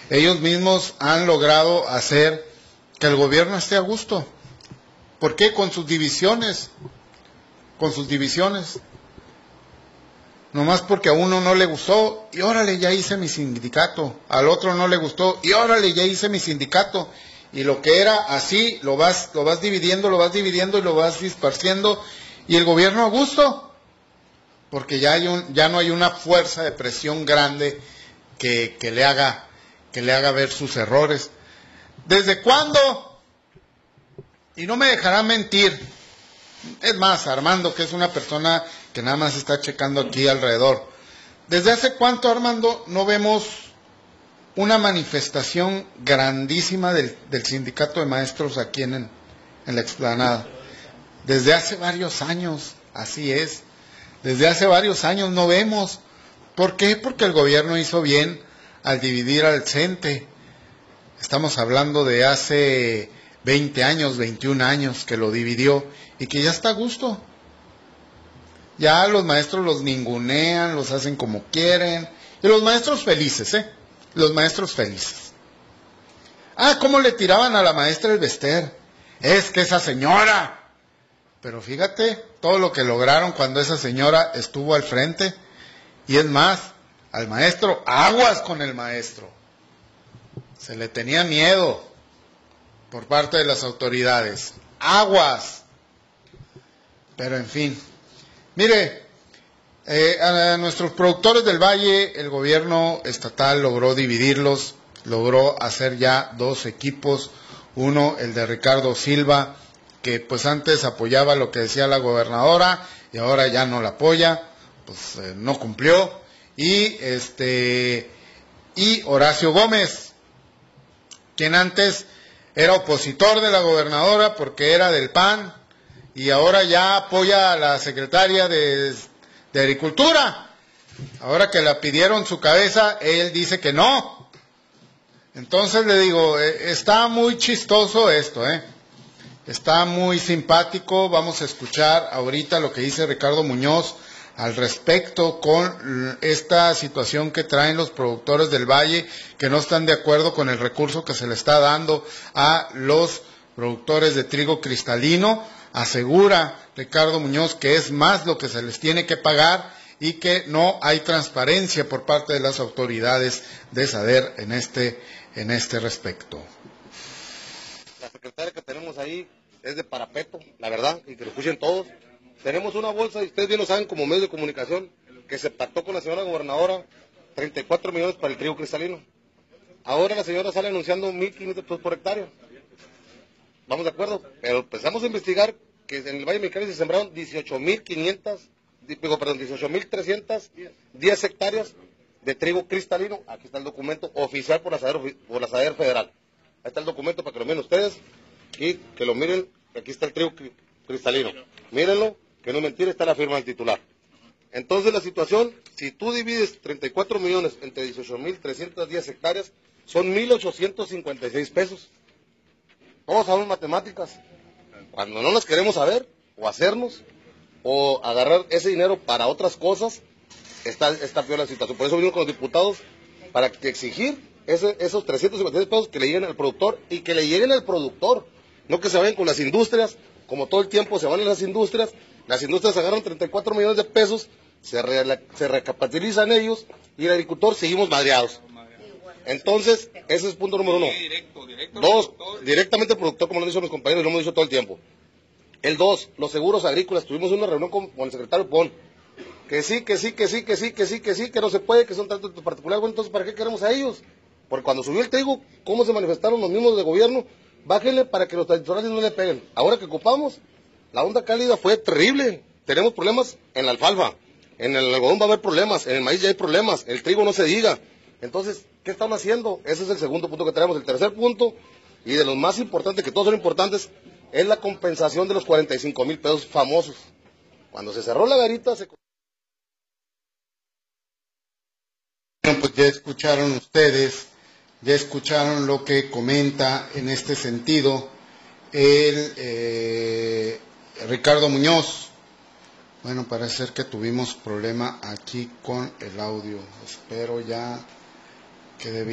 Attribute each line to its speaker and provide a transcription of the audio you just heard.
Speaker 1: ellos mismos han logrado hacer que el gobierno esté a gusto. ¿Por qué? Con sus divisiones. Nomás porque a uno no le gustó, y órale, ya hice mi sindicato. Al otro no le gustó, y órale, ya hice mi sindicato. Y lo que era así, lo vas dividiendo y lo vas disparciendo, y el gobierno a gusto, porque ya no hay una fuerza de presión grande que le haga ver sus errores. ¿Desde cuándo? Y no me dejará mentir. Es más, Armando, que es una persona que nada más está checando aquí alrededor. ¿Desde hace cuánto, Armando, no vemos una manifestación grandísima del sindicato de maestros aquí en la explanada? Desde hace varios años, así es. Desde hace varios años no vemos. ¿Por qué? Porque el gobierno hizo bien al dividir al CENTE. Estamos hablando de hace 20 años, 21 años que lo dividió y que ya está a gusto. Ya los maestros los ningunean, los hacen como quieren. Y los maestros felices, Los maestros felices. ¿Cómo le tiraban a la maestra Elbester? Es que esa señora... Pero fíjate todo lo que lograron cuando esa señora estuvo al frente. Y es más, al maestro, aguas con el maestro. Se le tenía miedo por parte de las autoridades. Aguas. Pero en fin. Mire, a nuestros productores del Valle, el gobierno estatal logró dividirlos, logró hacer ya 2 equipos. Uno, el de Ricardo Silva, que pues antes apoyaba lo que decía la gobernadora y ahora ya no la apoya, pues no cumplió. Y Horacio Gómez, quien antes era opositor de la gobernadora porque era del PAN y ahora ya apoya a la secretaria de Agricultura. Ahora que la pidieron su cabeza, él dice que no. Entonces le digo, está muy chistoso esto, Está muy simpático. Vamos a escuchar ahorita lo que dice Ricardo Muñoz al respecto con esta situación que traen los productores del Valle, que no están de acuerdo con el recurso que se le está dando a los productores de trigo cristalino. Asegura Ricardo Muñoz que es más lo que se les tiene que pagar y que no hay transparencia por parte de las autoridades de SADER en este respecto.
Speaker 2: La secretaria que tenemos ahí es de parapeto, la verdad, y que lo escuchen todos. Tenemos una bolsa, y ustedes bien lo saben como medios de comunicación, que se pactó con la señora gobernadora 34 millones para el trigo cristalino. Ahora la señora sale anunciando 1.500 pesos por hectárea. Vamos de acuerdo, pero empezamos a investigar que en el Valle Mexicali se sembraron 18.310 hectáreas de trigo cristalino. Aquí está el documento oficial por la SADER federal. Ahí está el documento para que lo miren ustedes y que lo miren. Aquí está el trigo cristalino. Mírenlo, que no es mentira, está la firma del titular. Entonces la situación, si tú divides 34 millones entre 18.310 hectáreas, son 1.856 pesos. Todos sabemos matemáticas. Cuando no las queremos saber, o hacernos, o agarrar ese dinero para otras cosas, está peor la situación. Por eso vinimos con los diputados para exigir esos 356 pesos que le lleguen al productor y que le lleguen al productor. No que se vayan con las industrias, como todo el tiempo se van a las industrias agarran 34 millones de pesos, se recapitalizan ellos y el agricultor seguimos madreados. Entonces, ese es punto número 1. Dos, directamente al productor, como lo han dicho mis compañeros, y lo hemos dicho todo el tiempo. El 2, los seguros agrícolas. Tuvimos una reunión con el secretario Pon. Que no se puede, que son tantos particulares. Bueno, entonces, ¿para qué queremos a ellos? Porque cuando subió el trigo, ¿cómo se manifestaron los mismos de gobierno? Bájenle para que los tradicionales no le peguen. Ahora que ocupamos, la onda cálida fue terrible. Tenemos problemas en la alfalfa, en el algodón va a haber problemas, en el maíz ya hay problemas, el trigo no se diga. Entonces, ¿qué están haciendo? Ese es el segundo punto que tenemos. El tercer punto, y de los más importantes, que todos son importantes, es la compensación de los 45,000 pesos famosos. Cuando se cerró la garita,
Speaker 1: Bueno, pues ya escucharon ustedes, ya escucharon lo que comenta en este sentido el Ricardo Muñoz. Bueno, parece ser que tuvimos problema aquí con el audio. Espero ya que